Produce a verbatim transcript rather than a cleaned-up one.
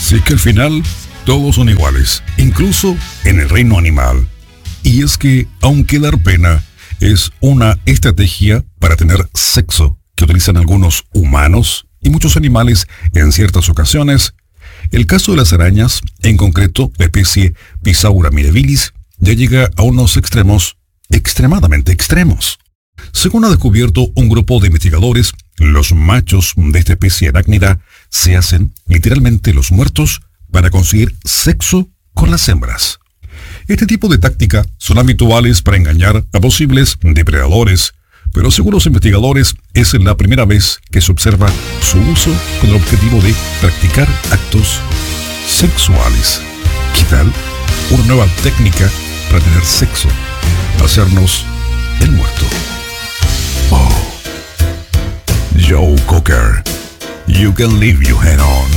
Sí que al final todos son iguales, incluso en el reino animal. Y es que, aunque dar pena es una estrategia para tener sexo que utilizan algunos humanos y muchos animales en ciertas ocasiones, el caso de las arañas, en concreto la especie Pisaura mirabilis, ya llega a unos extremos extremadamente extremos. Según ha descubierto un grupo de investigadores, los machos de esta especie arácnida se hacen literalmente los muertos para conseguir sexo con las hembras. Este tipo de táctica son habituales para engañar a posibles depredadores, pero según los investigadores es la primera vez que se observa su uso con el objetivo de practicar actos sexuales. ¿Qué tal? Una nueva técnica para tener sexo, hacernos el muerto. Oh, Joe Cocker, you can leave your head on.